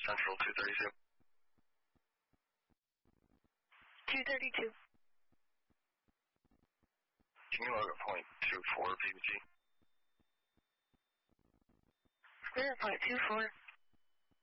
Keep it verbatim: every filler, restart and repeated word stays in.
Central two thirty-two. two thirty-two. Can you log a point two four P B G? Clear point two four.